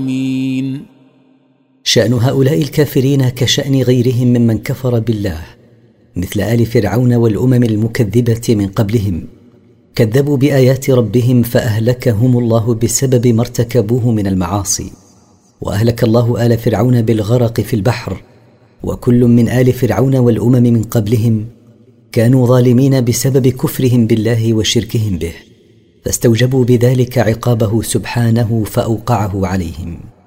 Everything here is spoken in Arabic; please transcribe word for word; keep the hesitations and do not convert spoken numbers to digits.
شأن هؤلاء الكافرين كشأن غيرهم ممن كفر بالله، مثل آل فرعون والأمم المكذبة من قبلهم، كذبوا بآيات ربهم فأهلكهم الله بسبب ما ارتكبوه من المعاصي. وأهلك الله آل فرعون بالغرق في البحر، وكل من آل فرعون والأمم من قبلهم كانوا ظالمين بسبب كفرهم بالله وشركهم به، فاستوجبوا بذلك عقابه سبحانه فأوقعه عليهم.